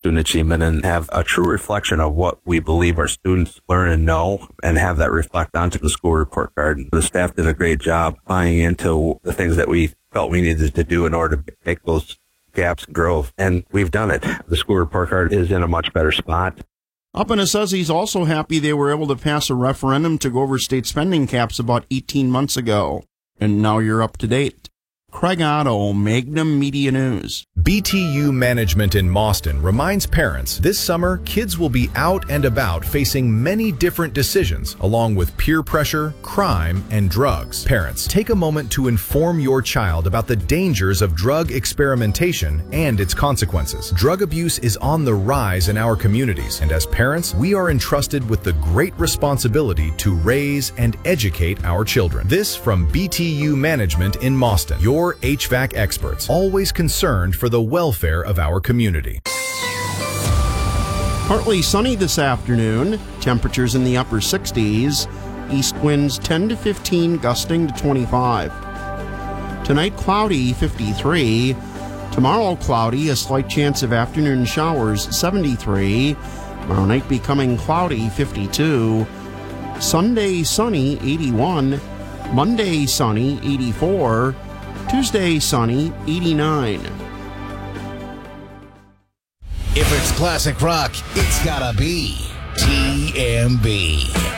student achievement and have a true reflection of what we believe our students learn and know, and have that reflect onto the school report card. The staff did a great job buying into the things that we felt we needed to do in order to make those gaps grow, and we've done it. The school report card is in a much better spot. Uppana says he's also happy they were able to pass a referendum to go over state spending caps about 18 months ago. And now you're up to date. Craig Otto, Magnum Media News. BTU Management in Mauston reminds parents this summer kids will be out and about facing many different decisions along with peer pressure, crime, and drugs. Parents, take a moment to inform your child about the dangers of drug experimentation and its consequences. Drug abuse is on the rise in our communities, and as parents, we are entrusted with the great responsibility to raise and educate our children. This from BTU Management in Mauston, your HVAC experts, always concerned for the welfare of our community. Partly sunny this afternoon, temperatures in the upper 60s, east winds 10 to 15, gusting to 25. Tonight cloudy, 53. Tomorrow cloudy, a slight chance of afternoon showers, 73. Tomorrow night becoming cloudy, 52. Sunday sunny, 81. Monday sunny, 84. Tuesday sunny, 89. If it's classic rock, it's gotta be TMB.